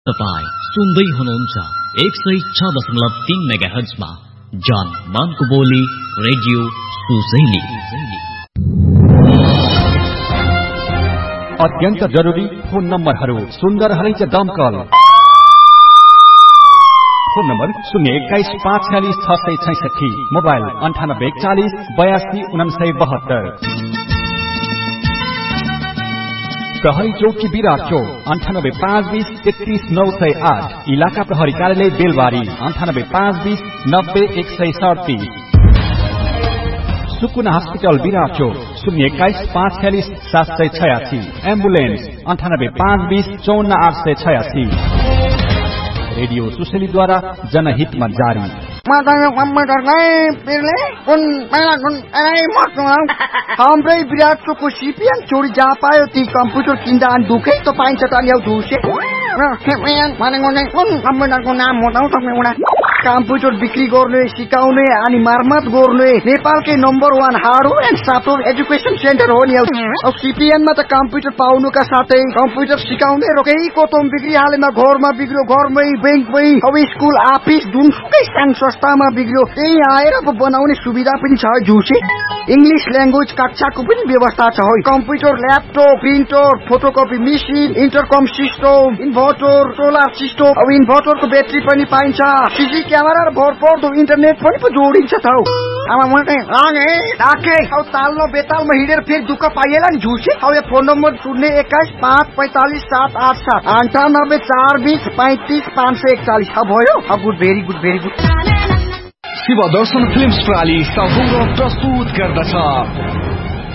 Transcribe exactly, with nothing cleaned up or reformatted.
तपाईं सुन्दै हुनुहुन्छ एक सय छ दशमलव तीन मेगा हर्जमा जान मानको बोली रेडियो सुसैली। अत्यन्त जरुरी फोन नम्बरहरू सुन्दर हरैच दमकल फोन नम्बर शून्य एक्काइस पाँच छ्यालिस छ सय छैसठी, मोबाइल अन्ठानब्बे एकचालिस बयासी उनासय बहत्तर। प्रहरी चौकी विराट चौक अन्ठानब्बे पाँच बीस तेत्तीस नौ सय आठ, इलाका प्रहरी कार्यालय बेलबारी अन्ठानब्बे पाँच बीस नब्बे एक सय सड़तीस। सुकुना हस्पिटल विराट चौक शून्य एक्काइस पाँच छ्यालिस सात सय छयासी, एम्बुलेन्स अन्ठानब्बे पाँच बीस चौन्न आठ सय छयासी। रेडियो सुसेलीद्वारा जनहितमा जारी। हाम्रै विराट चोकको सिपिएन चोरी जहाँ पायो ती कम्प्युटर किन्दा अनि दुखै त पाइन्छ त ल्याउ झुसे कम्प्युटरको नाम बताउ तपाईँ। कम्प्युटर बिक्री गर्ने सिकाउने अनि मर्मत गर्ने नेपालकै number one hardware and software education centre हो नि। अब सिपिएनमा त कम्प्युटर पाउनुका साथै कम्प्युटर सिकाउने रोकै कोतम बिक्री हालेमा घरमा बिग्रियो घरमै बैंकमै अब स्कुल अफिस जुनसुकै सानो संस्थामा बिग्रियो त्यही आएर बनाउने सुविधा पनि छ झुसे। इंग्लिश ल्याङ्ग्वेज कक्षाको पनि व्यवस्था छ हो। Computer laptop printer photocopy machine इन्टरकम system inverter solar system अब इन्भर्टरको ब्याट्री पनि पाइन्छ। सीसी क्यामेरा र भरपर्दो इन्टरनेट पनि पो जोडिन्छ त हौ। अब म चाहिँ राखे अब तालमा बेतालमा हिँडेर फेरि दुःख पाइएला नि झुसे। अब यो फोन नम्बर शून्य एक्काइस पाँच पैंतालिस सात आठ सात अन्ठानब्बे चार बीस पैंतीस पाँच सय एकचालिस। अब भयो। अब good very good very good. Shiv दर्शन फिल्म्स प्राली सौगात प्रस्तुत गर्दछ